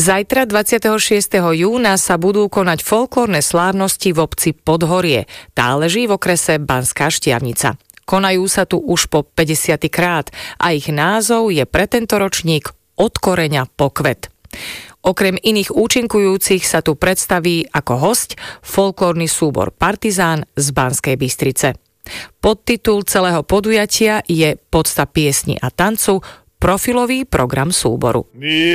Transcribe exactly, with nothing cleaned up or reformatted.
Zajtra dvadsiateho šiesteho júna sa budú konať folklórne slávnosti v obci Podhorie. Tá leží v okrese Banská Štiavnica. Konajú sa tu už po päťdesiaty krát a ich názov je pre tento ročník Od koreňa po kvet. Okrem iných účinkujúcich sa tu predstaví ako hosť folklórny súbor Partizán z Banskej Bystrice. Podtitul celého podujatia je Podsta piesni a tancu, profilový program súboru.